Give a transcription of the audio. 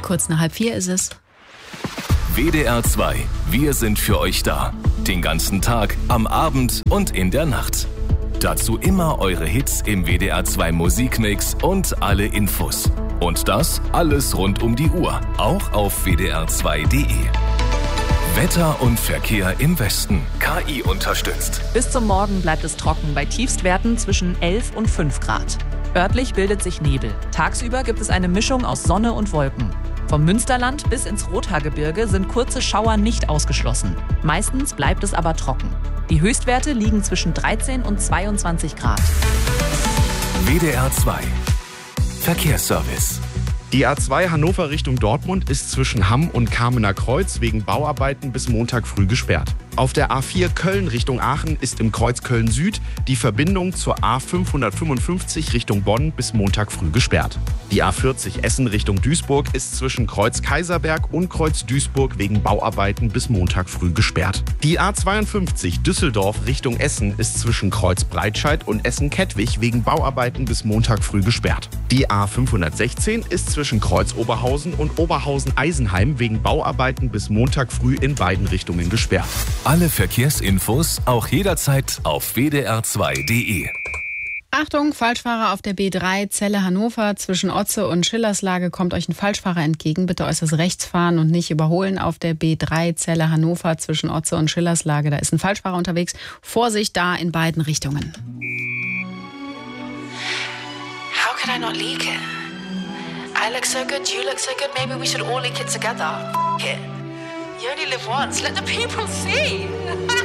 kurz nach 3:30 ist es. WDR 2. Wir sind für euch da. Den ganzen Tag, am Abend und in der Nacht. Dazu immer eure Hits im WDR 2 Musikmix und alle Infos. Und das alles rund um die Uhr, auch auf wdr2.de. Wetter und Verkehr im Westen. KI unterstützt. Bis zum Morgen bleibt es trocken bei Tiefstwerten zwischen 11 und 5 Grad. Örtlich bildet sich Nebel. Tagsüber gibt es eine Mischung aus Sonne und Wolken. Vom Münsterland bis ins Rothaargebirge sind kurze Schauer nicht ausgeschlossen. Meistens bleibt es aber trocken. Die Höchstwerte liegen zwischen 13 und 22 Grad. WDR 2. Verkehrsservice. Die A2 Hannover Richtung Dortmund ist zwischen Hamm und Kamener Kreuz wegen Bauarbeiten bis Montag früh gesperrt. Auf der A4 Köln Richtung Aachen ist im Kreuz Köln Süd die Verbindung zur A555 Richtung Bonn bis Montag früh gesperrt. Die A40 Essen Richtung Duisburg ist zwischen Kreuz Kaiserberg und Kreuz Duisburg wegen Bauarbeiten bis Montag früh gesperrt. Die A52 Düsseldorf Richtung Essen ist zwischen Kreuz Breitscheid und Essen-Kettwig wegen Bauarbeiten bis Montag früh gesperrt. Die A516 ist zwischen Kreuz Oberhausen und Oberhausen-Eisenheim wegen Bauarbeiten bis Montag früh in beiden Richtungen gesperrt. Alle Verkehrsinfos auch jederzeit auf wdr2.de. Achtung, Falschfahrer auf der B3 Celle-Hannover. Zwischen Otze und Schillerslage kommt euch ein Falschfahrer entgegen. Bitte äußerst rechts fahren und nicht überholen auf der B3 Celle-Hannover zwischen Otze und Schillerslage. Da ist ein Falschfahrer unterwegs. Vorsicht da in beiden Richtungen. How could I not leak it? I look so good, you look so good, maybe we should all leak it together. F*** it. You only live once, let the people see.